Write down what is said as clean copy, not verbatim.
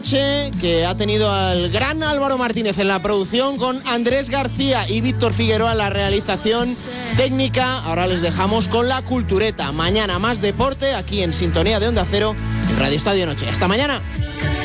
que ha tenido al gran Álvaro Martínez en la producción, con Andrés García y Víctor Figueroa en la realización técnica. Ahora les dejamos con la cultureta. Mañana más deporte aquí en Sintonía de Onda Cero en Radio Estadio Noche. Hasta mañana.